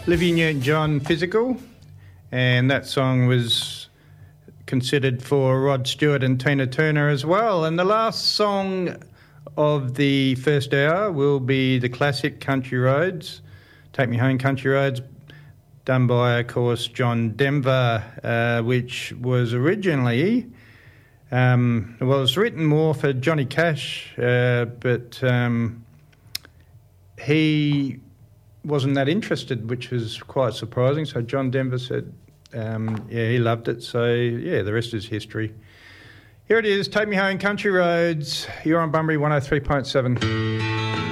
Olivia Newton-John, Physical, and that song was considered for Rod Stewart and Tina Turner as well. And the last song of the first hour will be the classic Country Roads, Take Me Home Country Roads, done by, of course, John Denver, which was originally, it was written more for Johnny Cash, but he wasn't that interested, which was quite surprising. So John Denver said, he loved it. So, the rest is history. Here it is, Take Me Home Country Roads. You're on Bunbury 103.7.